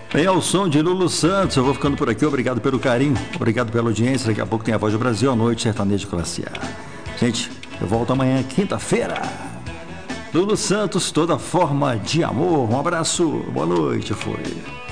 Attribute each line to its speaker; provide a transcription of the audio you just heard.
Speaker 1: Bem, ao som de Lulu Santos, eu vou ficando por aqui. Obrigado pelo carinho, obrigado pela audiência. Daqui a pouco tem a Voz do Brasil à noite, sertanejo classe A. Gente, eu volto amanhã, quinta-feira. Lulu Santos, toda forma de amor. Um abraço, boa noite, foi.